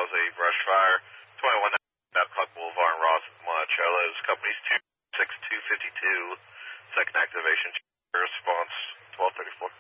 was a brush fire. 21 Babcock Boulevard in Ross, Monticello's. Company's 26252. Second activation. Response 1234.